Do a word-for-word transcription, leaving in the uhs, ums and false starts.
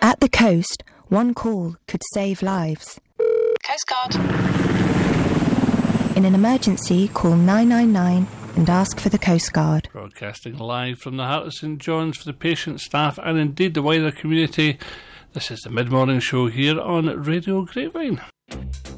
At the coast, one call could save lives. Coast Guard. In an emergency, call nine nine nine and ask for the Coast Guard. Broadcasting live from the heart of St John's for the patient, staff and indeed the wider community. This is the Mid-Morning Show here on Radio Grapevine.